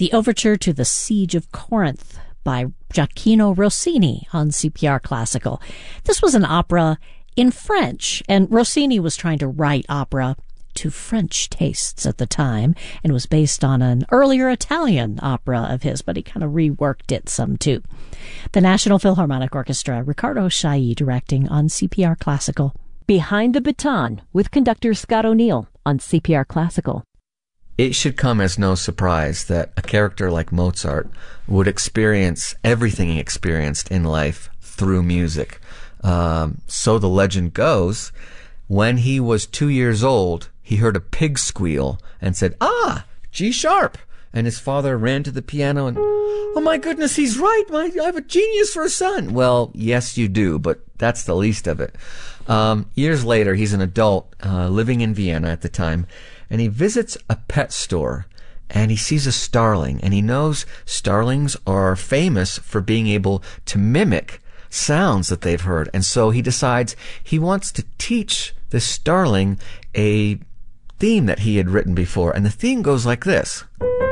the overture to The Siege of Corinth by Gioacchino Rossini on CPR Classical. This was an opera in French, and Rossini was trying to write opera to French tastes at the time, and was based on an earlier Italian opera of his, but he kind of reworked it some too. The National Philharmonic Orchestra, Ricardo Chailly directing on CPR Classical. Behind the Baton with conductor Scott O'Neill on CPR Classical. It should come as no surprise that a character like Mozart would experience everything he experienced in life through music. So the legend goes, when he was 2 years old, he heard a pig squeal and said, G sharp. And his father ran to the piano and, oh my goodness, he's right. I have a genius for a son. Well, yes, you do, but that's the least of it. Years later, he's an adult living in Vienna at the time, and he visits a pet store, and he sees a starling, and he knows starlings are famous for being able to mimic sounds that they've heard. And so he decides he wants to teach this starling a theme that he had written before. And the theme goes like this.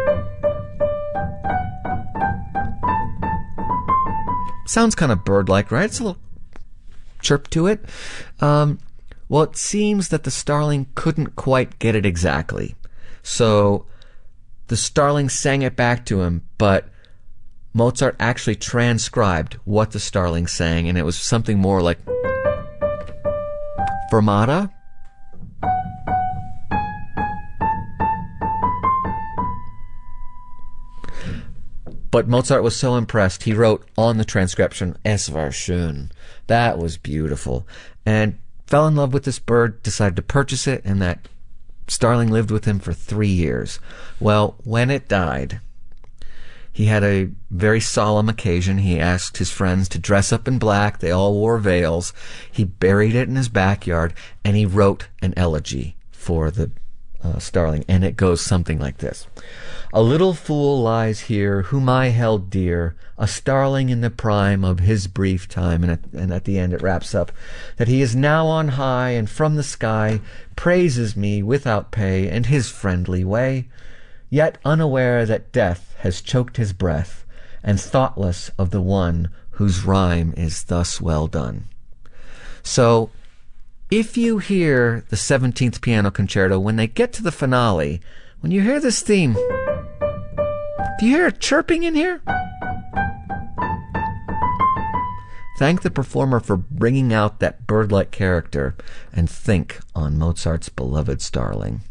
Sounds kind of bird-like, right? It's a little chirp to it. Well, it seems that the starling couldn't quite get it exactly. So the starling sang it back to him, but Mozart actually transcribed what the starling sang, and it was something more like fermata. But Mozart was so impressed, he wrote on the transcription, Es war schön. That was beautiful. And fell in love with this bird, decided to purchase it, and that starling lived with him for 3 years. Well, when it died, he had a very solemn occasion. He asked his friends to dress up in black. They all wore veils. He buried it in his backyard, and he wrote an elegy for the starling, and it goes something like this. A little fool lies here, whom I held dear, a starling in the prime of his brief time. And at the end it wraps up, that he is now on high, and from the sky praises me without pay and his friendly way, yet unaware that death has choked his breath, and thoughtless of the one whose rhyme is thus well done. So, if you hear the 17th Piano Concerto, when they get to the finale, when you hear this theme, do you hear a chirping in here? Thank the performer for bringing out that bird-like character, and think on Mozart's beloved starling.